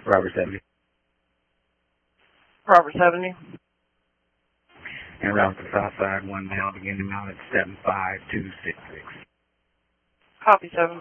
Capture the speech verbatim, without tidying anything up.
Robert seventy. Robert seventy. And route to Southside, one mile, beginning mile at seven five two six six. Copy seven